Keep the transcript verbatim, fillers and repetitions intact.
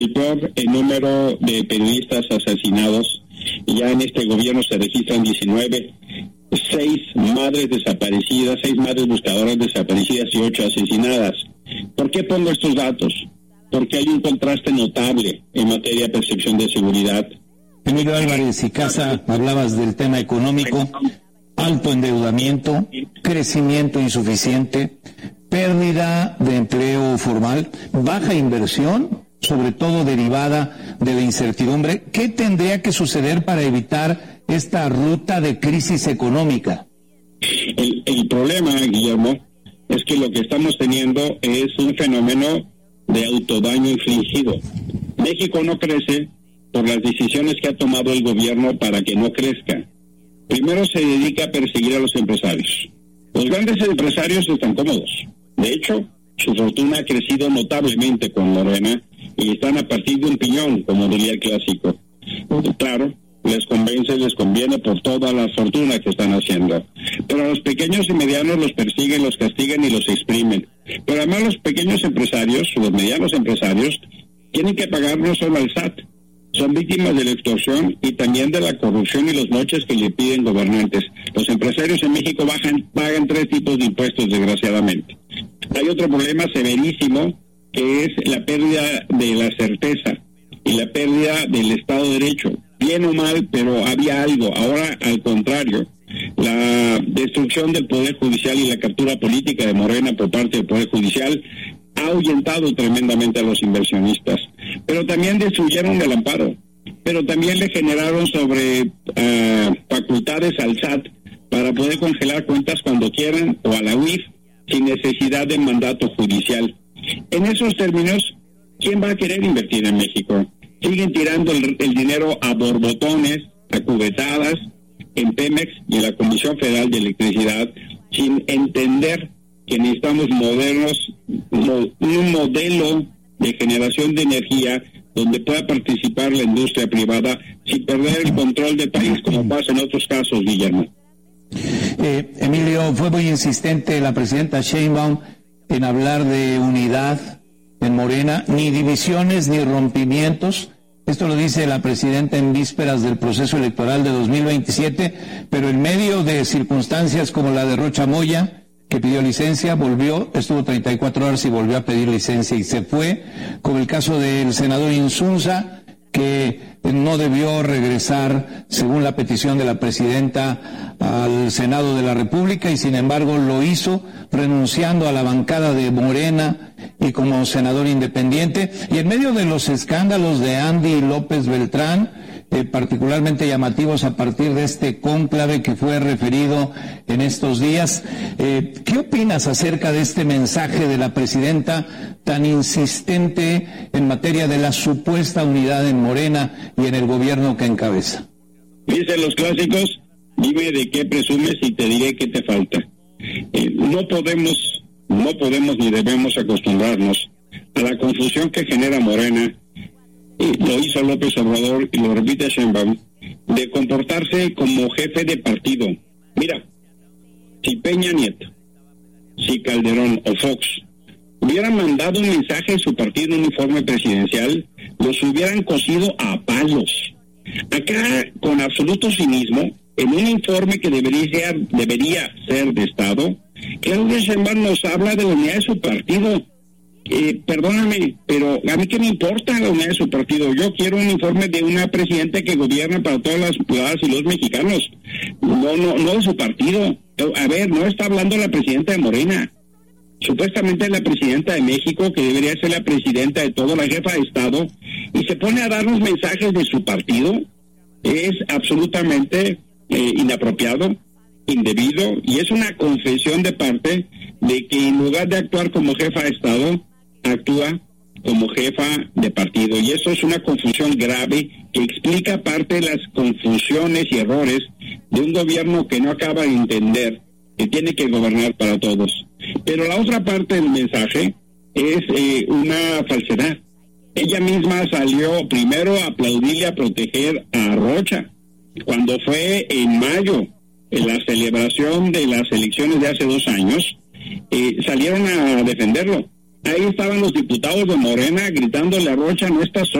por el número de periodistas asesinados. Ya en este gobierno se registran diecinueve, seis madres desaparecidas, seis madres buscadoras desaparecidas y ocho asesinadas. ¿Por qué pongo estos datos? Porque hay un contraste notable en materia de percepción de seguridad. Emilio Álvarez y Casa, hablabas del tema económico, alto endeudamiento, crecimiento insuficiente, pérdida de empleo formal, baja inversión, sobre todo derivada de la incertidumbre. ¿Qué tendría que suceder para evitar esta ruta de crisis económica? El, el problema, Guillermo, es que lo que estamos teniendo es un fenómeno de autodaño infligido. México no crece por las decisiones que ha tomado el gobierno para que no crezca. Primero se dedica a perseguir a los empresarios. Los grandes empresarios están cómodos. De hecho, su fortuna ha crecido notablemente con Morena y están a partir de un piñón, como diría el clásico. Claro, les convence, les conviene por toda la fortuna que están haciendo. Pero a los pequeños y medianos los persiguen, los castigan y los exprimen. Pero además los pequeños empresarios, los medianos empresarios, tienen que pagar no solo al S A T, son víctimas de la extorsión y también de la corrupción y los moches que le piden gobernantes. Los empresarios en México bajan, pagan tres tipos de impuestos, desgraciadamente. Hay otro problema severísimo, que es la pérdida de la certeza y la pérdida del Estado de Derecho. Bien o mal, pero había algo. Ahora, al contrario, la destrucción del Poder Judicial y la captura política de Morena por parte del Poder Judicial ha ahuyentado tremendamente a los inversionistas. Pero también destruyeron el amparo, pero también le generaron sobre uh, facultades al S A T para poder congelar cuentas cuando quieran, o a la U I F, sin necesidad de mandato judicial. En esos términos, ¿quién va a querer invertir en México? Siguen tirando el, el dinero a borbotones, a cubetadas, en Pemex y en la Comisión Federal de Electricidad, sin entender que necesitamos modernos, un modelo de generación de energía donde pueda participar la industria privada sin perder el control del país, como pasa en otros casos, Guillermo. Eh, Emilio, fue muy insistente la presidenta Sheinbaum en hablar de unidad en Morena, ni divisiones ni rompimientos. Esto lo dice la presidenta en vísperas del proceso electoral de dos mil veintisiete, pero en medio de circunstancias como la de Rocha Moya, que pidió licencia, volvió, estuvo treinta y cuatro horas y volvió a pedir licencia y se fue, como el caso del senador Insunza, que no debió regresar, según la petición de la presidenta, al Senado de la República, y sin embargo lo hizo, renunciando a la bancada de Morena y como senador independiente. Y en medio de los escándalos de Andy López Beltrán, eh, particularmente llamativos a partir de este cónclave que fue referido en estos días, eh, ¿qué opinas acerca de este mensaje de la presidenta tan insistente en materia de la supuesta unidad en Morena y en el gobierno que encabeza? Dicen los clásicos, dime de qué presumes y te diré qué te falta. Eh, no podemos, no podemos ni debemos acostumbrarnos a la confusión que genera Morena, y lo hizo López Obrador y lo repite Sheinbaum, de comportarse como jefe de partido. Mira, si Peña Nieto, si Calderón o Fox hubieran mandado un mensaje a su partido en un informe presidencial, los hubieran cosido a palos. Acá, con absoluto cinismo, en un informe que debería, debería ser de Estado, Claudia Sheinbaum nos habla de la unidad de su partido. Eh, perdóname, pero a mí qué me importa la unidad de su partido. Yo quiero un informe de una presidenta que gobierna para todas las ciudadanas y los mexicanos, no, no, no de su partido. A ver, no está hablando la presidenta de Morena. Supuestamente es la presidenta de México, que debería ser la presidenta de todo, la jefa de Estado, y se pone a darnos mensajes de su partido. Es absolutamente eh, inapropiado, indebido, y es una confesión de parte de que en lugar de actuar como jefa de Estado, actúa como jefa de partido. Y eso es una confusión grave que explica parte de las confusiones y errores de un gobierno que no acaba de entender que tiene que gobernar para todos. Pero la otra parte del mensaje es eh, una falsedad. Ella misma salió primero a aplaudirle, a proteger a Rocha, cuando fue en mayo, en la celebración de las elecciones de hace dos años, eh, salieron a defenderlo. Ahí estaban los diputados de Morena gritándole a Rocha, no estás